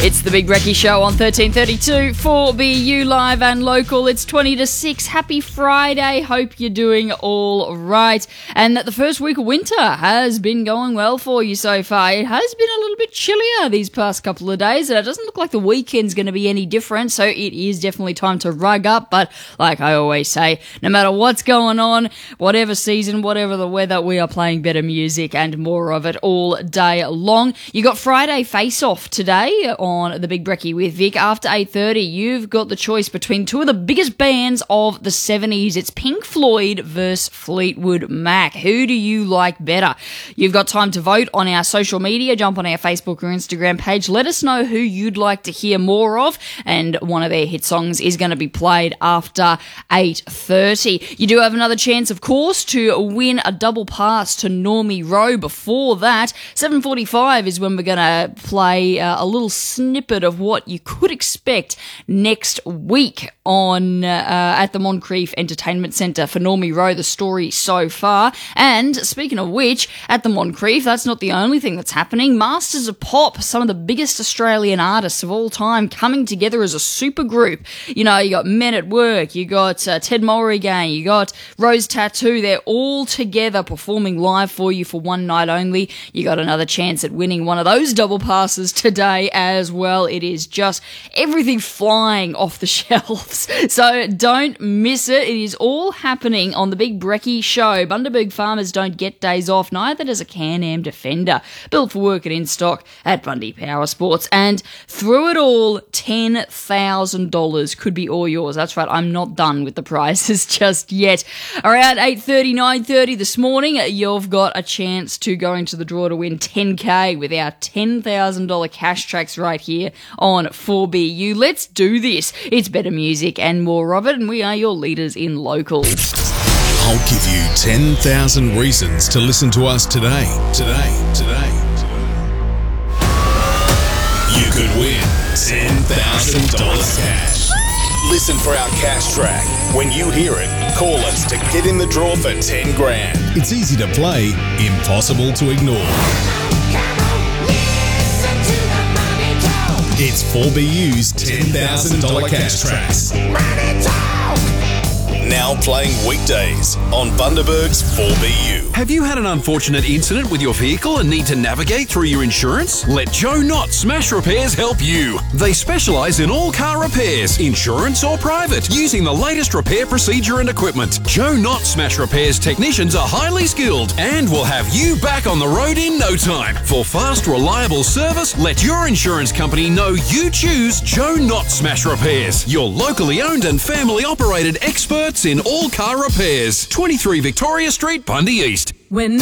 It's the Big Recce Show on 1332 for BU Live and Local. It's 20 to 6. Happy Friday. Hope you're doing all right. And that the first week of winter has been going well for you so far. It has been a little bit chillier these past couple of days, and it doesn't look like the weekend's going to be any different, so it is definitely time to rug up. But like I always say, no matter what's going on, whatever season, whatever the weather, we are playing better music and more of it all day long. You got Friday Face-Off today on the Big Brekkie with Vic. After 8:30, you've got the choice between two of the biggest bands of the 70s. It's Pink Floyd versus Fleetwood Mac. Who do you like better? You've got time to vote on our social media. Jump on our Facebook or Instagram page. Let us know who you'd like to hear more of, and one of their hit songs is going to be played after 8:30. You do have another chance, of course, to win a double pass to Normie Rowe. Before that, 7:45 is when we're going to play a little snippet of what you could expect next week on at the Moncrief Entertainment Centre for Normie Rowe, the story so far. And speaking of which, at the Moncrief, that's not the only thing that's happening. Masters of Pop, some of the biggest Australian artists of all time coming together as a super group. You know, you got Men at Work, you got Ted Mulry Gang, you got Rose Tattoo. They're all together performing live for you for one night only. You got another chance at winning one of those double passes today as well. It is just everything flying off the shelves. So don't miss it. It is all happening on the Big Brekkie Show. Bundaberg farmers don't get days off, neither does a Can-Am Defender. Built for work and in stock at Bundy Power Sports. And through it all, $10,000 could be all yours. That's right, I'm not done with the prizes just yet. Around 8:30, 9:30 this morning, you've got a chance to go into the draw to win $10,000 with our $10,000 cash tracks right here on 4BU. Let's do this. It's better music and more of it, and we are your leaders in local. I'll give you 10,000 reasons to listen to us today. You could win $10,000 cash. Listen for our cash track. When you hear it, call us to get in the draw for 10 grand. It's easy to play, impossible to ignore. It's 4BU's $10,000 cash tracks. Now playing weekdays on Bundaberg's 4BU. Have you had an unfortunate incident with your vehicle and need to navigate through your insurance? Let Joe Knott Smash Repairs help you. They specialise in all car repairs, insurance or private, using the latest repair procedure and equipment. Joe Knott Smash Repairs technicians are highly skilled and will have you back on the road in no time. For fast, reliable service, let your insurance company know you choose Joe Knott Smash Repairs. Your locally owned and family operated experts in all car repairs. 23 Victoria Street, Bundy East. When